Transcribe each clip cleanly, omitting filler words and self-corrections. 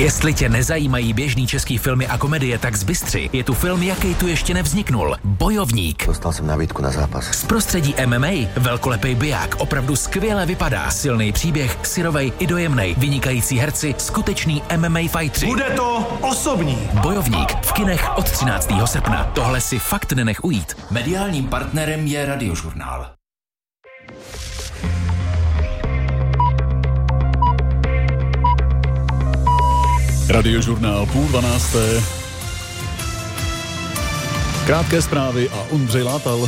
Jestli tě nezajímají běžný český filmy a komedie, tak zbystři. Je tu film, jaký tu ještě nevzniknul. Bojovník. Dostal jsem nabídku na zápas. Z prostředí MMA velkolepý biják opravdu skvěle vypadá. Silný příběh, syrovej i dojemnej, vynikající herci, skutečný MMA fightři. Bude to osobní. Bojovník v kinech od 13. srpna. Tohle si fakt nenech ujít. Mediálním partnerem je Radiožurnál. Radiožurnál 11:30. Krátké zprávy a Ondřej Látal.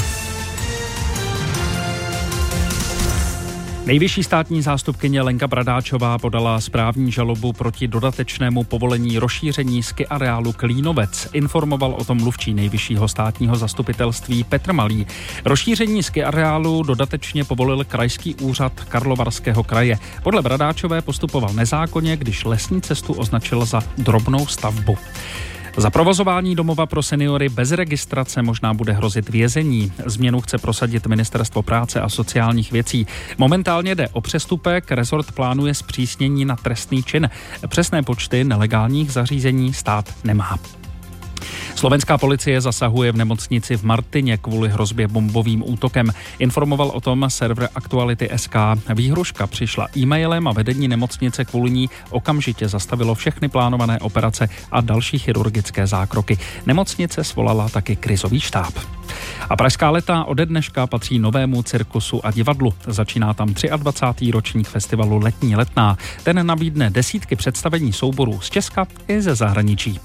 Nejvyšší státní zástupkyně Lenka Bradáčová podala správní žalobu proti dodatečnému povolení rozšíření ski areálu Klínovec. Informoval o tom mluvčí Nejvyššího státního zastupitelství Petr Malý. Rozšíření ski areálu dodatečně povolil Krajský úřad Karlovarského kraje. Podle Bradáčové postupoval nezákonně, když lesní cestu označil za drobnou stavbu. Za provozování domova pro seniory bez registrace možná bude hrozit vězení. Změnu chce prosadit Ministerstvo práce a sociálních věcí. Momentálně jde o přestupek, rezort plánuje zpřísnění na trestný čin. Přesné počty nelegálních zařízení stát nemá. Slovenská policie zasahuje v nemocnici v Martině kvůli hrozbě bombovým útokem. Informoval o tom server Aktuality.sk. Výhruška přišla e-mailem a vedení nemocnice kvůli ní okamžitě zastavilo všechny plánované operace a další chirurgické zákroky. Nemocnice svolala taky krizový štáb. A Pražská Leta ode dneška patří novému cirkusu a divadlu. Začíná tam 23. ročník festivalu Letní Letná. Ten nabídne desítky představení souborů z Česka i ze zahraničí.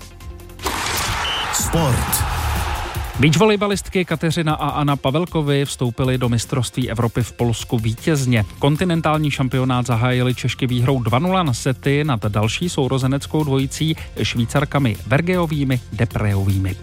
Sport. Beachvolejbalistky Kateřina a Anna Pavelkovy vstoupily do mistrovství Evropy v Polsku vítězně. Kontinentální šampionát zahájili Češky výhrou 2-0 na sety nad další sourozeneckou dvojicí Švýcarkami Vergeovými Depreovými.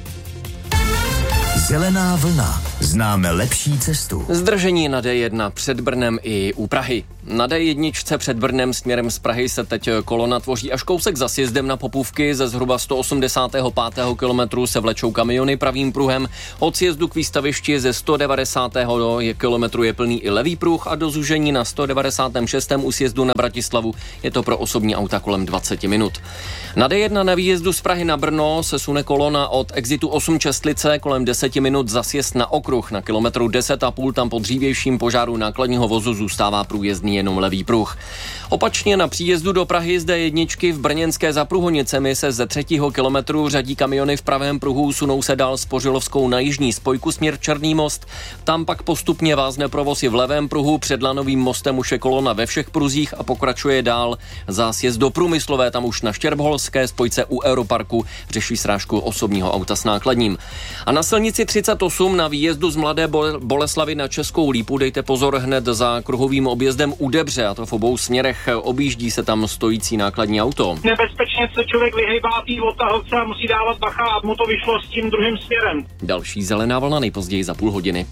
Zelená vlna. Známe lepší cestu. Zdržení na D1 před Brnem i u Prahy. Na D1 před Brnem směrem z Prahy se teď kolona tvoří až kousek za sjezdem na Popůvky. Ze zhruba 185. kilometru se vlečou kamiony pravým pruhem. Od sjezdu k výstavišti ze 190. kilometru je plný i levý pruh a do zúžení na 196. u sjezdu na Bratislavu je to pro osobní auta kolem 20 minut. Na D1 na výjezdu z Prahy na Brno se sune kolona od exitu 8 Čestlice kolem 10 minut za sjezd na okruh. Na kilometru 10,5 tam po dřívějším požáru nákladního vozu zůstává průjezdný jenom levý pruh. Opačně na příjezdu do Prahy z D1 v brněnské za Průhonicemi se ze 3. kilometru řadí kamiony v pravém pruhu, sunou se dál Spořilovskou na jižní spojku směr Černý most. Tam pak postupně vázne provoz i v levém pruhu, před Lanovým mostem už je kolona ve všech pruzích a pokračuje dál. Za sjezd do Průmyslové tam už na Štěrbholské spojce u Aeroparku řeší srážku osobního auta s nákladním. A na silnici 38 na výjezdu z Mladé Boleslavy na Českou Lípu dejte pozor hned za kruhovým objezdem u Debře, a to v obou směrech. Objíždí se tam stojící nákladní auto. Nebezpečně se člověk vyhýbá té odtahovce a musí dávat bacha, a mu to vyšlo s tím druhým směrem. Další zelená vlna nejpozději za půl hodiny.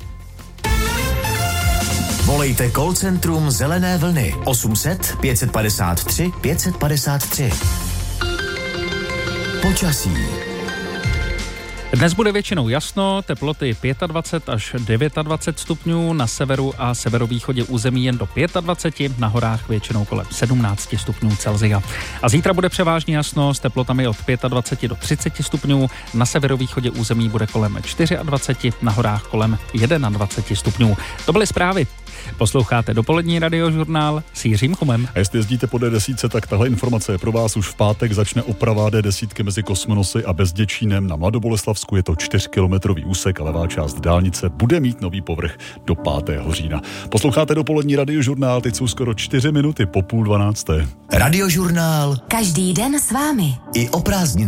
Volejte call centrum Zelené vlny 800 553 553. Počasí. Dnes bude většinou jasno, teploty 25 až 29 stupňů, na severu a severovýchodě území jen do 25, na horách většinou kolem 17 stupňů Celsia. A zítra bude převážně jasno s teplotami od 25 do 30 stupňů, na severovýchodě území bude kolem 24, na horách kolem 21 stupňů. To byly zprávy. Posloucháte dopolední Radiožurnál s Jiřím Chumem. A jestli jezdíte po D10, tak tahle informace je pro vás. Už v pátek začne oprava D10 mezi Kosmonosy a Bezděčínem. Na Mladoboleslavsku je to 4kilometrový úsek a levá část dálnice bude mít nový povrch do 5. října. Posloucháte dopolední Radiožurnál, teď jsou skoro 4 minuty po 11:30. Radiožurnál. Každý den s vámi. I o prázdninách.